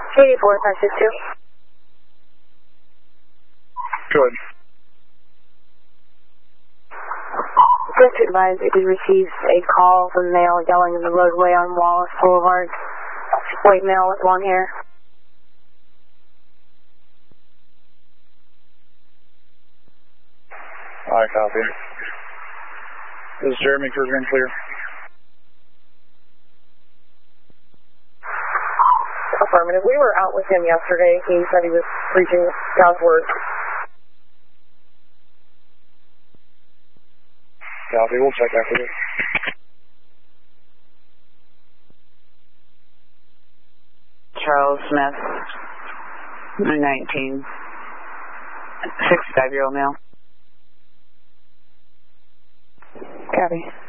84-562. Good. Just to advise that we received a call from male yelling in the roadway on Wallace Boulevard. White male with long hair. I copy. This is Jeremy, cruiser and clear. Affirmative. We were out with him yesterday. He said he was preaching God's word. Copy, we'll check after this. Charles Smith, 19, 65-year-old male. Copy.